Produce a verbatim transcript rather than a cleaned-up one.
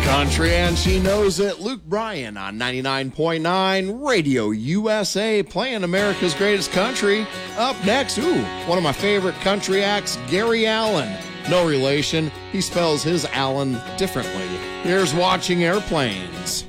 Country, and she knows it. Luke Bryan on ninety-nine point nine Radio U S A, playing America's Greatest Country. Up next, ooh, one of my favorite country acts, Gary Allan. No relation. He spells his Allen differently. Here's Watching Airplanes.